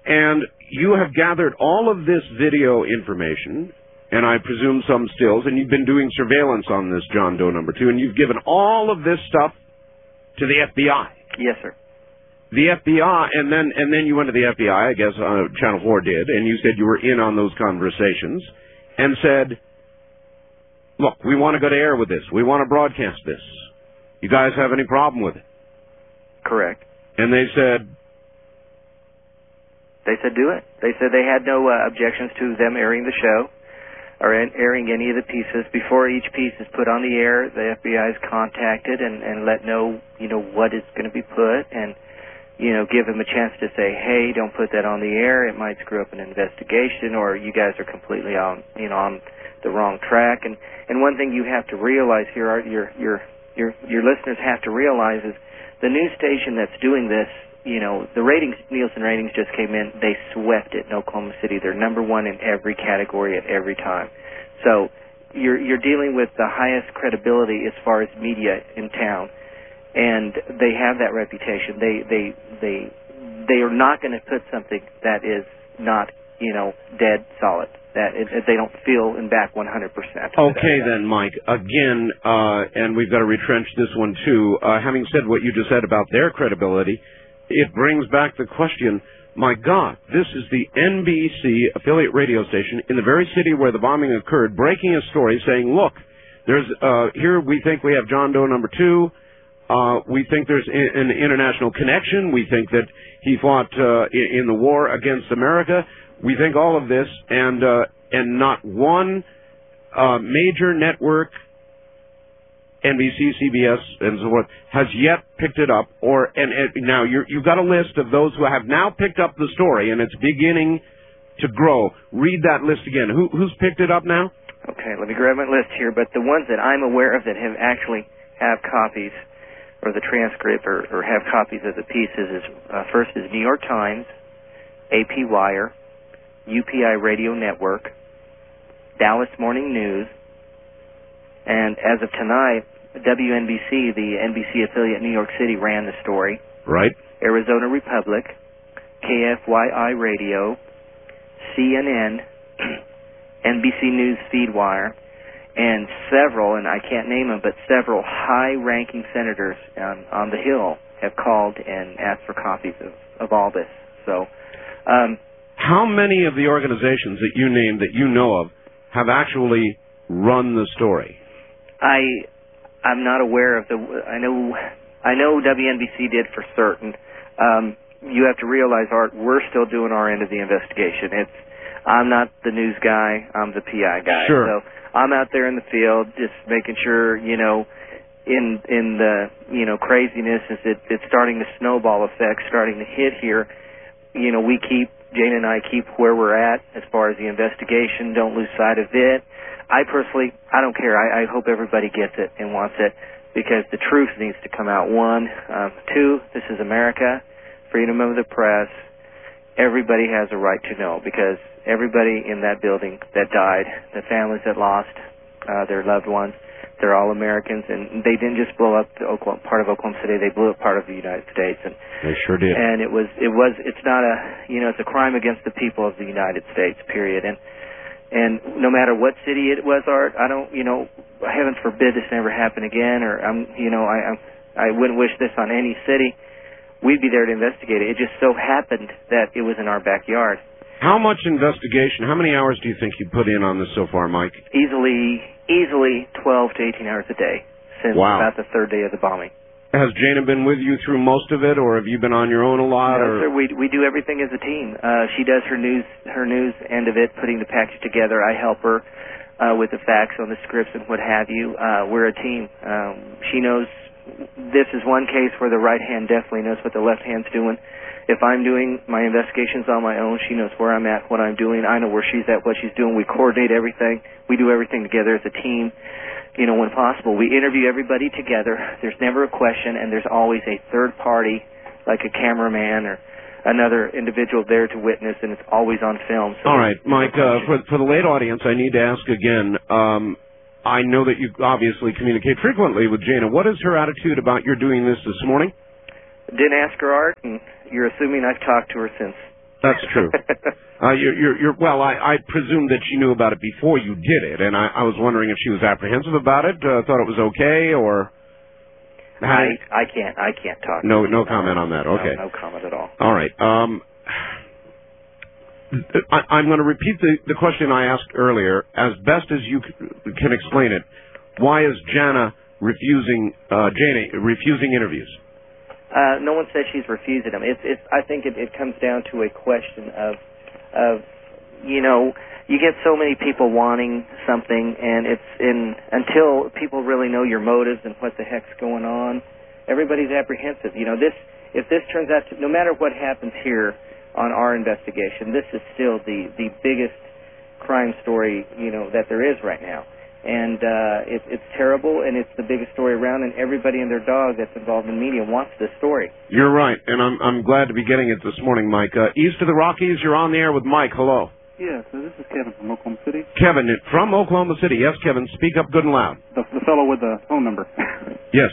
And you have gathered all of this video information, and I presume some stills, and you've been doing surveillance on this John Doe number 2, and you've given all of this stuff to the FBI. Yes, sir. The FBI, and then you went to the FBI, I guess Channel 4 did, and you said you were in on those conversations, and said, look, we want to go to air with this. We want to broadcast this. You guys have any problem with it? Correct. And they said... They said do it. They said they had no objections to them airing the show or airing any of the pieces. Before each piece is put on the air, the FBI is contacted and let know, what is going to be put and, give them a chance to say, hey, don't put that on the air. It might screw up an investigation, or you guys are completely on the wrong track. And one thing you have to realize here, Art, your listeners have to realize is the news station that's doing this, the ratings, Nielsen ratings just came in. They swept it in Oklahoma City. They're number one in every category at every time. So you're dealing with the highest credibility as far as media in town, and they have that reputation. They are not going to put something that is not dead solid. That they don't feel and back 100%. Okay, then, Mike. Again, and we've got to retrench this one too. Having said what you just said about their credibility, it brings back the question, my God, this is the NBC affiliate radio station in the very city where the bombing occurred, breaking a story saying, look, there's here we think we have John Doe number 2. We think there's an international connection. We think that he fought in the war against America. We think all of this, and not one major network, NBC, CBS, and so forth, has yet picked it up. And now you've got a list of those who have now picked up the story, and it's beginning to grow. Read that list again. Who's picked it up now? Okay, let me grab my list here. But the ones that I'm aware of that have copies, or the transcript, or have copies of the pieces, is first is New York Times, AP Wire, UPI Radio Network, Dallas Morning News, and as of tonight, WNBC, the NBC affiliate in New York City, ran the story. Right. Arizona Republic, KFYI Radio, CNN, NBC News Feedwire, and several, and I can't name them, but several high-ranking senators on the Hill have called and asked for copies of all this. So, how many of the organizations that you named that you know of have actually run the story? I'm not aware of I know WNBC did for certain. You have to realize, Art, we're still doing our end of the investigation. I'm not the news guy. I'm the PI guy. Sure. So I'm out there in the field just making sure, in the, craziness is it's starting the snowball effect starting to hit here. Jane and I keep where we're at as far as the investigation. Don't lose sight of it. I personally, I don't care. I hope everybody gets it and wants it, because the truth needs to come out. 1. 2, this is America, freedom of the press. Everybody has a right to know, because everybody in that building that died, the families that lost their loved ones, they're all Americans, and they didn't just blow up part of Oklahoma City. They blew up part of the United States, and they sure did. And it's not it's a crime against the people of the United States, period. And no matter what city it was, Art, I don't, heaven forbid this never happen again, or I wouldn't wish this on any city. We'd be there to investigate it. It just so happened that it was in our backyard. How much investigation, how many hours do you think you put in on this so far, Mike? Easily 12 to 18 hours a day since about the third day of the bombing. Has Jana been with you through most of it, or have you been on your own a lot? No, sir. We do everything as a team. She does her news end of it, putting the package together. I help her with the facts on the scripts and what have you. We're a team. She knows this is one case where the right hand definitely knows what the left hand's doing. If I'm doing my investigations on my own, she knows where I'm at, what I'm doing. I know where she's at, what she's doing. We coordinate everything. We do everything together as a team, when possible. We interview everybody together. There's never a question, and there's always a third party, like a cameraman or another individual there to witness, and it's always on film. So all right, Mike, for the late audience, I need to ask again. I know that you obviously communicate frequently with Jana. What is her attitude about your doing this morning? Didn't ask her, Art, and you're assuming I've talked to her since That's true. Well, I presume that she knew about it before you did it, and I was wondering if she was apprehensive about it, thought it was okay, or... I can't talk. No comment on that. Okay. No comment at all. All right. I'm going to repeat the question I asked earlier as best as you can explain it. Why is Jana refusing interviews? No one says she's refusing them. I think it comes down to a question of you get so many people wanting something, and until people really know your motives and what the heck's going on, everybody's apprehensive. If this turns out to, no matter what happens here on our investigation, this is still the biggest crime story that there is right now. And it's terrible, and it's the biggest story around, and everybody and their dog that's involved in media wants this story. You're right, and I'm glad to be getting it this morning, Mike. East of the Rockies, you're on the air with Mike. Hello. Yeah, so this is Kevin from Oklahoma City. Kevin, from Oklahoma City. Yes, Kevin, speak up good and loud. The fellow with the phone number. Yes.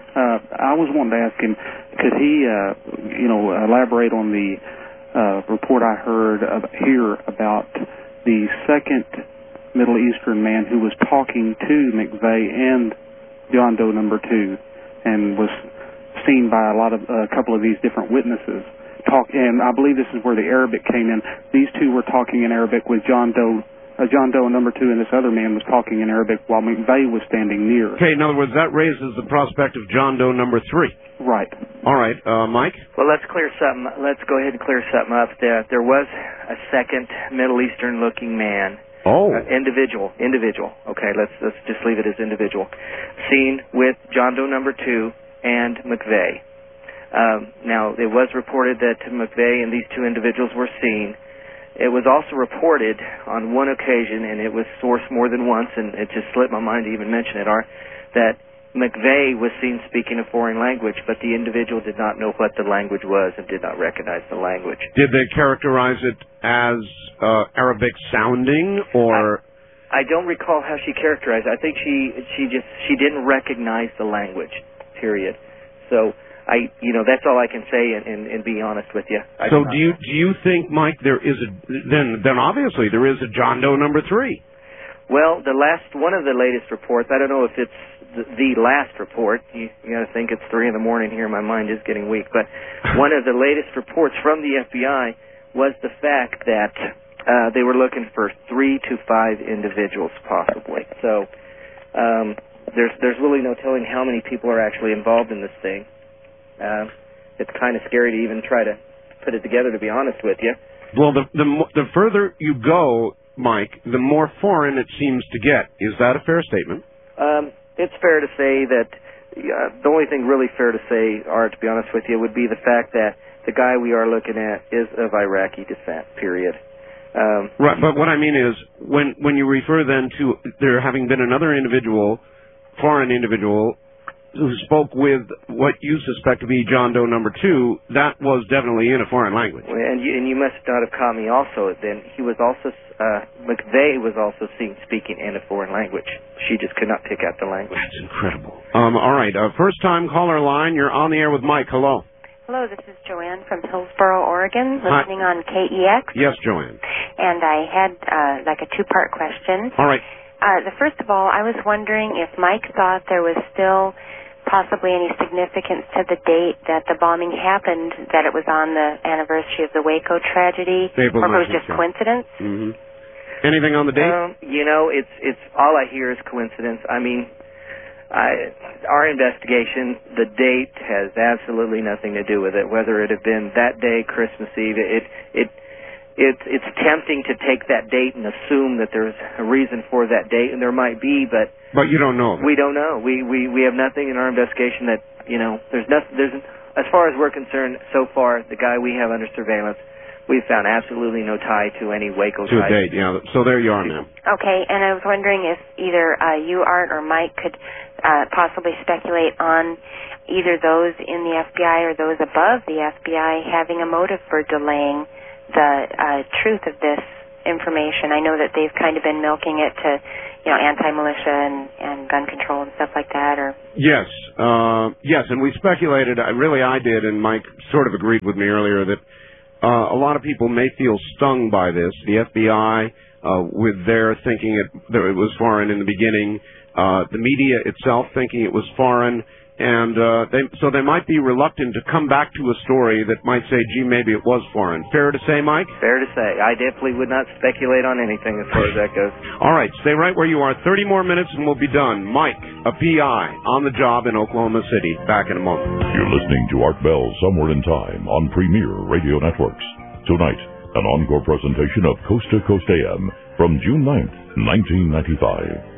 I was wanting to ask him, could he, elaborate on the report I heard here about the second Middle Eastern man who was talking to McVeigh and John Doe number 2 and was seen by a couple of these different witnesses. And I believe this is where the Arabic came in. These two were talking in Arabic with John Doe number 2, and this other man was talking in Arabic while McVeigh was standing near. Okay, in other words, that raises the prospect of John Doe number 3. Right. All right, Mike? Well, let's go ahead and clear something up. There was a second Middle Eastern-looking man. Oh. Individual. Okay, let's just leave it as individual. Seen with John Doe number 2 and McVeigh. Now, it was reported that McVeigh and these two individuals were seen. It was also reported on one occasion, and it was sourced more than once, and it just slipped my mind to even mention it, that McVeigh was seen speaking a foreign language, but the individual did not know what the language was and did not recognize the language. Did they characterize it as Arabic sounding, or... I don't recall how she characterized it. I think she didn't recognize the language, period. So... that's all I can say, and be honest with you. So do you think, Mike, there is then obviously there is a John Doe number 3? Well, one of the latest reports, I don't know if it's the last report. You got to think it's 3 in the morning here. My mind is getting weak. But one of the latest reports from the FBI was the fact that they were looking for 3 to 5 individuals, possibly. So there's really no telling how many people are actually involved in this thing. It's kind of scary to even try to put it together, to be honest with you. Well, the further you go, Mike, the more foreign it seems to get. Is that a fair statement? It's fair to say that the only thing really fair to say, Art, to be honest with you, would be the fact that the guy we are looking at is of Iraqi descent, period. Right, but what I mean is, when you refer then to there having been another foreign individual, who spoke with what you suspect to be John Doe number 2, that was definitely in a foreign language. And you must not have caught me also. Then he was also, McVeigh was also seen speaking in a foreign language. She just could not pick out the language. That's incredible. All right, first-time caller line. You're on the air with Mike. Hello. Hello, this is Joanne from Hillsboro, Oregon, listening on KEX. Yes, Joanne. And I had a two-part question. All right. First of all, I was wondering if Mike thought there was still possibly any significance to the date that the bombing happened, that it was on the anniversary of the Waco tragedy, or if it was just coincidence. Mm-hmm. Anything on the date? It's all I hear is coincidence. I mean, our investigation, the date has absolutely nothing to do with it. Whether it had been that day, Christmas Eve, it's tempting to take that date and assume that there's a reason for that date, and there might be, but you don't know. We don't know. We have nothing in our investigation that there's nothing. As far as we're concerned, so far the guy we have under surveillance, we've found absolutely no tie to any Waco to a date. Yeah. So there you are now. Okay, and I was wondering if either you, Art, or Mike could possibly speculate on either those in the FBI or those above the FBI having a motive for delaying the truth of this information. I know that they've kind of been milking it to, anti-militia and gun control and stuff like that, or... Yes, and we speculated, I did, and Mike sort of agreed with me earlier, that a lot of people may feel stung by this. The FBI, with their thinking that it was foreign in the beginning, the media itself thinking it was foreign, and so they might be reluctant to come back to a story that might say, gee, maybe it was foreign. Fair to say, Mike? Fair to say. I definitely would not speculate on anything as far as that goes. All right, stay right where you are. 30 more minutes and we'll be done. Mike, a PI, on the job in Oklahoma City. Back in a moment. You're listening to Art Bell Somewhere in Time on Premier Radio Networks. Tonight, an encore presentation of Coast to Coast AM from June 9th, 1995.